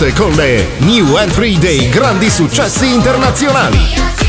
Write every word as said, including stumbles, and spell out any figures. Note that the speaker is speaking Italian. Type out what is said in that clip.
con le New Entry dei grandi successi internazionali.